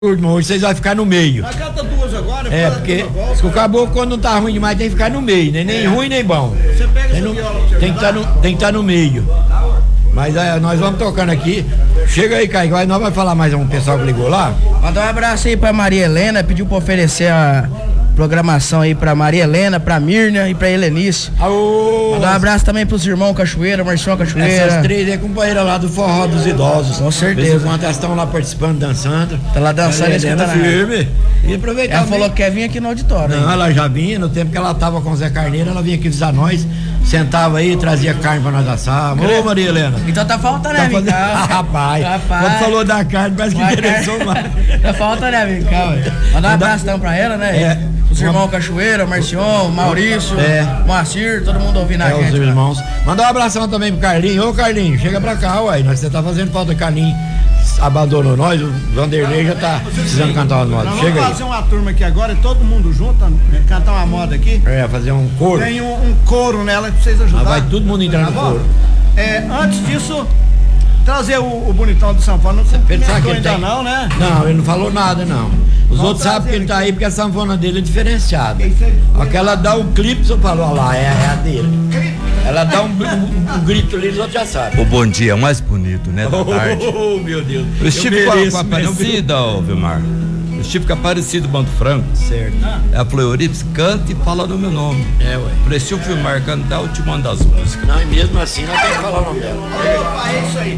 Hoje vocês vão ficar no meio. Mas canta duas agora, porque o caboclo quando não tá ruim demais tem que ficar no meio, né? Nem ruim nem bom. Você pega essa viola pra tem que estar no meio. Mas nós vamos tocando aqui. Chega aí, Caio, nós vamos falar mais um pessoal que ligou lá. Mandar um abraço aí pra Maria Helena, pediu pra oferecer a programação aí pra Maria Helena, pra Mirna e pra Helenice. Mandar um abraço também pros irmãos Cachoeira, Marcião Cachoeira. Essas três é companheira lá do Forró dos Idosos. Com certeza. Enquanto elas estão lá participando, dançando. Tá lá dançando, escutando firme. E aproveitar. Ela falou que quer vir aqui no auditório. Não, ela já vinha, no tempo que ela tava com o Zé Carneiro, ela vinha aqui visitar nós, sentava aí, trazia carne pra nós assar. Ô, Maria Helena. Então tá faltando, né, amigo? Rapaz, quando falou da carne, parece que interessou mais. Tá faltando, né, amigo? Mandar um abraço então pra ela, né? Os irmãos Cachoeira, Marcion, Maurício, Moacir, todo mundo ouvindo a gente. Os irmãos. Mandar um abração também pro Carlinho. Ô, Carlinho, chega pra cá, uai. Você tá fazendo falta. Carlinho abandonou nós, o Vanderlei já tá precisando cantar uma moda. Chega aí. Vamos fazer uma turma aqui agora, todo mundo junto, cantar uma moda aqui. Fazer um coro. Tem um coro nela pra vocês ajudarem. Vai todo mundo entrar no coro. Antes disso, trazer o bonitão do São Paulo. Não cumprimentou ainda não, né? Não, ele não falou nada, não. Os outros sabem que ele tá aí porque a sanfona dele é diferenciada. Aquela dá um clipe, você falou, olha lá, é a dele. Ela dá um grito ali, os outros já sabem. O bom dia mais bonito, né, da tarde. Oh, meu Deus. Eu estive com a Aparecida, Vilmar. Eu estive com a Aparecida do Bando Franco. Certo. Ela falou, Euripides, canta e fala no meu nome. Ué. Falei, se o Vilmar cantar, eu te mando as músicas. Não, e mesmo assim, nós temos que falar o nome dela. Opa, é isso aí.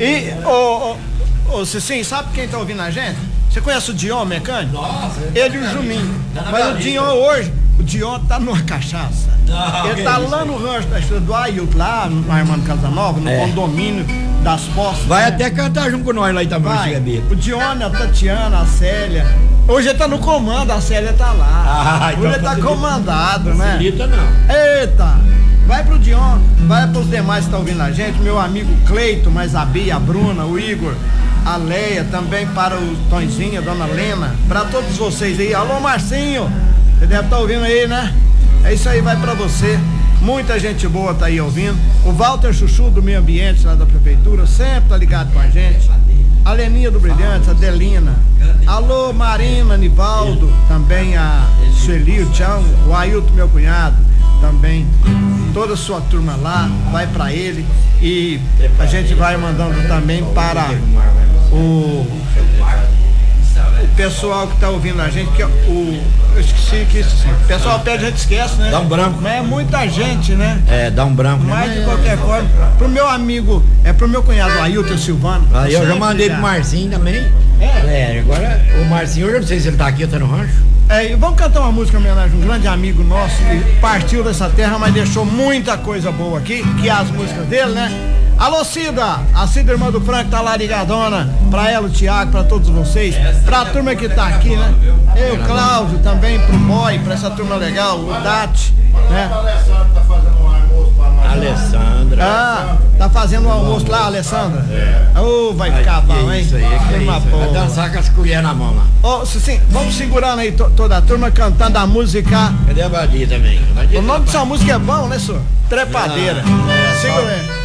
E, Cicinho, sabe quem tá ouvindo a gente? Você conhece o Dion Mecânico? Nossa. Ele e o Juninho. Mas o Dion hoje, o Dion tá numa cachaça. Ele tá lá no rancho da estrada do Ailton, lá no Armando Casanova, no condomínio das Postas. Vai até cantar junto com nós lá em Itamaraty. O Dion, a Tatiana, a Célia. Hoje ele tá no comando, a Célia tá lá. Então hoje ele tá comandado, né? Facilita não. Eita! Vai pro Dion, vai pros demais que estão ouvindo a gente, meu amigo Cleito, mais a Bia, a Bruna, o Igor, a Leia, também para o Tonzinho, a Dona Lena, para todos vocês aí. Alô, Marcinho, você deve estar ouvindo aí, né? É isso aí, vai para você. Muita gente boa tá aí ouvindo. O Walter Chuchu do Meio Ambiente lá da Prefeitura, sempre tá ligado com a gente. A Leninha do Brilhante, a Delina. Alô, Marina, Nivaldo, também a Sueli, o Tchão, o Ailton, meu cunhado, também. Toda a sua turma lá, vai para ele e a gente vai mandando também para o pessoal que tá ouvindo a gente, que é eu esqueci que isso, o pessoal pede, a gente esquece, né? Dá um branco. Mas é muita gente, né? Dá um branco. Mas de qualquer forma, pro meu amigo, pro meu cunhado Ailton Silvano. Aí eu já mandei pro Marcinho também. Agora o Marcinho, eu não sei se ele tá aqui ou tá no rancho. Vamos cantar uma música em homenagem a um grande amigo nosso que partiu dessa terra, mas deixou muita coisa boa aqui, que é as músicas dele, né? Alô, Cida! A Cida, irmã do Franco, tá lá ligadona. Pra ela, o Thiago, pra todos vocês. Pra turma que tá aqui, né? Eu, Cláudio, também pro Boy, pra essa turma legal, o Dati, né? Alessandra. Tá fazendo um almoço lá, Alessandra? Vai ficar bom, hein? Isso aí, vai dançar com as colheres na mão lá. Sim, vamos segurando aí toda a turma cantando a música. Cadê a Badia também? O nome dessa música é bom, né, senhor? Trepadeira. Segura aí.